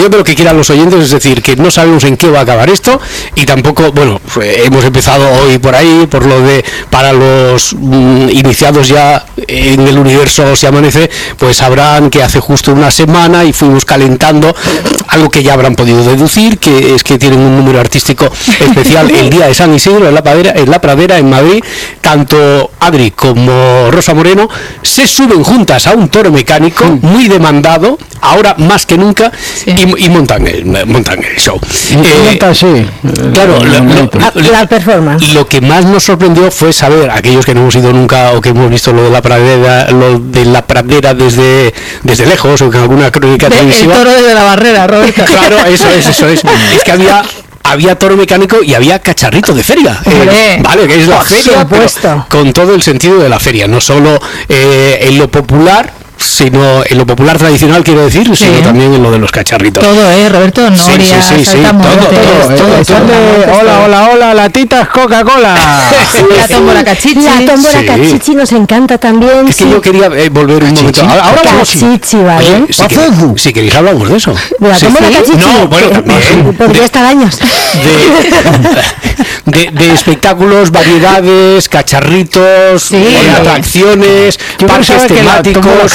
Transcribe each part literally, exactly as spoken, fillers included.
función de lo que quieran los oyentes, es decir, que no sabemos en qué va a acabar esto y tampoco, bueno, hemos empezado hoy por ahí, por lo de, para los mm, iniciados ya en el universo Se Amanece, pues sabrán que hace justo una semana y fuimos calentando algo que ya habrán podido deducir, que es que tienen un número artístico especial el día de San Isidro en la Pradera, en la Pradera, en Madrid. Tanto Adri como Rosa Moreno se suben juntas a un toro mecánico mm. muy demandado, ahora más que nunca, sí. y, y montan el montan el show. Eh, monta, sí. Claro, lo, lo, la, la performance. Lo que más nos sorprendió fue saber, aquellos que no hemos ido nunca o que hemos visto lo de la pradera, lo de la pradera desde desde lejos o en alguna crónica de, televisiva. El toro desde la barrera, Roberto. Claro, eso es, eso es. Es que había había toro mecánico y había cacharrito de feria. Eh, vale, que es la feria, pero con todo el sentido de la feria, no solo eh, en lo popular, sino en lo popular tradicional, quiero decir, sí. sino también en lo de los cacharritos. Todo, ¿eh, Roberto? Noria, sí, sí, sí, sí. Todo, todo, todo, todo, todo, todo. Hola, hola, hola, latitas Coca-Cola. La tómbola cachichi. La tómbola sí. cachichi nos encanta también. Es que sí. yo quería eh, volver un momento. Ahora, ahora vamos. Cachichi, ¿vale? Oye, si, que, si queréis hablamos de eso. De la tómbola sí. cachichi. No, bueno, también. Podría estar años. De, de, de espectáculos, variedades, cacharritos, sí. atracciones, yo parques temáticos.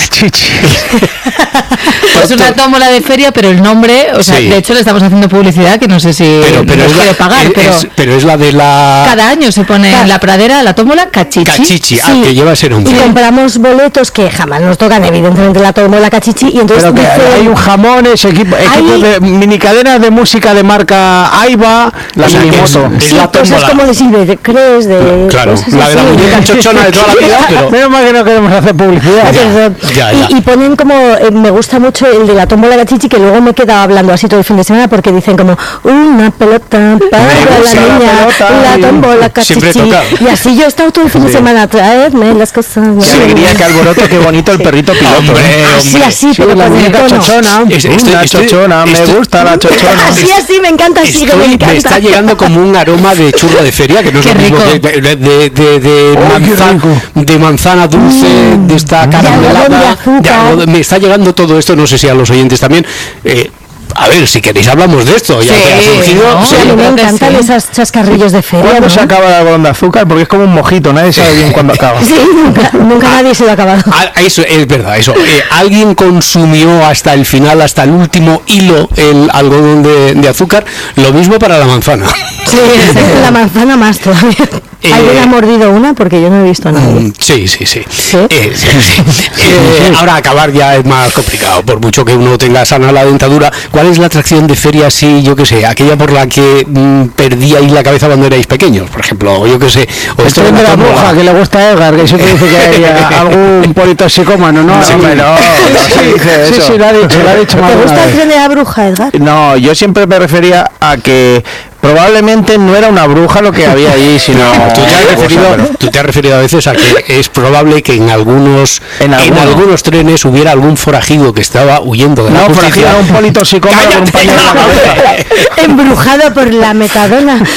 Es una tómbola de feria, pero el nombre, o sea, sí. de hecho le estamos haciendo publicidad que no sé si pero, pero nos es quiere la, pagar, es, pero, es, pero es la de la... Cada año se pone en la pradera la tómbola cachichi. Cachichi, sí. ah, que lleva ese nombre. Y compramos boletos que jamás nos tocan, evidentemente, la tómbola cachichi, y entonces... Pero que dice, hay un jamón, ese equipo, equipos de minicadenas de música de marca Aiba, la o sea, minimoto. Sí, la cosas como de silvestres, de... Claro, la de la muñeca chochona de toda la vida, pero... Menos mal que no queremos hacer publicidad. Ya, ya, ya. Y, y ponen como... Eh, me gusta mucho el de la tómbola cachichi, que luego me he quedado hablando así todo el fin de semana, porque dicen como una pelota para la niña, la, la tómbola cachichi. Y así yo he estado todo el fin de semana, traedme las cosas. Qué alegría, qué alboroto, qué bonito el perrito piloto. Hombre, así, hombre. así, Sí, pero la muñeca chochona, es, una estoy, chochona, estoy, me estoy, gusta la chochona. Así, así, me encanta, así, estoy, me encanta. Me está llegando como un aroma de churro de feria, que no es lo mismo de, de, de, de, de, de, oh, manzana, de manzana dulce, mm. de esta caramelada. De, me está llegando todo esto, no sé si a los oyentes también. Eh, A ver, si queréis hablamos de esto, ya sí, que ha surgido. No, sí, me encantan sí. esas chascarrillos de feria. ¿Cuándo ¿no? se acaba el algodón de azúcar? Porque es como un mojito, nadie sabe bien cuándo acaba. Sí, nunca, nunca ah, nadie se lo ha acabado. Ah, eso es verdad, eso. Eh, alguien consumió hasta el final, hasta el último hilo, el algodón de, de azúcar. Lo mismo para la manzana. Sí, la manzana más todavía. Eh, ¿Alguien ha mordido una? Porque yo no he visto a nadie. Mm, sí, sí, sí. ¿Sí? Eh, sí, sí. Eh, ahora acabar ya es más complicado, por mucho que uno tenga sana la dentadura. ¿Cuál es la atracción de feria así, yo qué sé, aquella por la que mmm, perdíais la cabeza cuando erais pequeños, por ejemplo, yo qué sé? O esto de la, la bruja que le gusta a Edgar, que siempre dice que hay algún politoxicómano, ¿no? Sí, hombre, no, no, sí, dice sí, sí, lo ha dicho, lo ha dicho. ¿Te gusta el tren de la bruja, Edgar? No, yo siempre me refería a que probablemente no era una bruja lo que había allí, sino... Tú te has referido, tú te has referido a veces a que es probable que en algunos en, en algunos trenes hubiera algún forajido que estaba huyendo de la no, justicia. No, forajido, un politoxicómano con un paño en la cabeza. Embrujado por la metadona. No,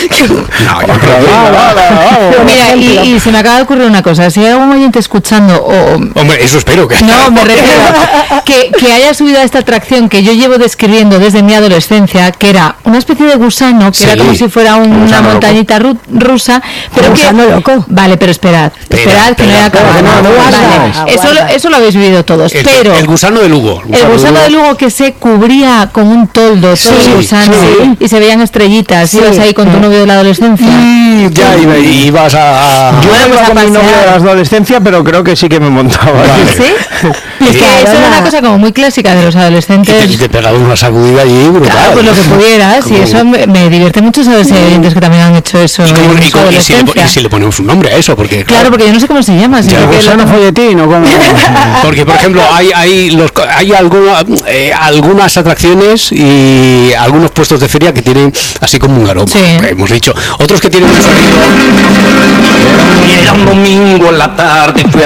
yo creo que... Mira, y, y se me acaba de ocurrir una cosa. Si hay algún oyente escuchando o... Hombre, eso espero que... No, me refiero que, que haya subido a esta atracción que yo llevo describiendo desde mi adolescencia, que era una especie de gusano, que sí. era como si fuera un, una montañita ru rusa, pero un que gusano loco. Vale, pero esperad, espera, esperad espera, que no haya acabado. No, no, no, vale. aguarda, Eso, aguarda. Lo, eso lo habéis vivido todos, el, pero el gusano de Lugo, el gusano, el gusano de, Lugo. de Lugo que se cubría con un toldo, todo sí, el gusano, sí. y se veían estrellitas, sí. ibas ahí con tu novio de la adolescencia. Mm, ya iba, ibas a, a... Yo no iba con mi novio de la adolescencia, pero creo que sí que me montaba. Vale. ¿Sí? Y es que claro, eso era una cosa como muy clásica de los adolescentes. Y te, te pegaba una sacudida allí brutal. Claro, pues lo que pudieras, y eso me, me divierte mucho saber si hay oyentes que también han hecho eso. ¿Y, cómo, en y, su y, si le, y si le ponemos un nombre a eso? Porque, claro, claro porque yo no sé cómo se llama. Ya, que gusano folletín o cómo. Porque, por ejemplo, hay hay, los, hay alguna, eh, algunas atracciones y algunos puestos de feria que tienen así como un aroma, sí. hemos dicho. Otros que tienen un sonido. Era un domingo en la tarde, fui